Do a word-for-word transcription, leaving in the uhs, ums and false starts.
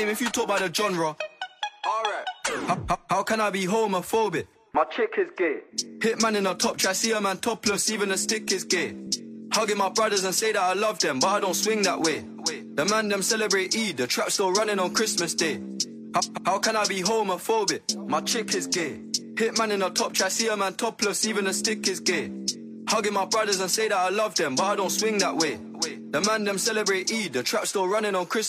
If you talk about the genre, alright. How, how, how can I be homophobic? My chick is gay. Hit man in a top try, see a man topless, even a stick is gay. Hugging my brothers and say that I love them, but I don't swing that way. The man them celebrate Eid, the trap still running on Christmas Day. How, how can I be homophobic? My chick is gay. Hit man in a top try, see a man topless, even a stick is gay. Hugging my brothers and say that I love them, but I don't swing that way. The man them celebrate Eid, the trap still running on Christmas.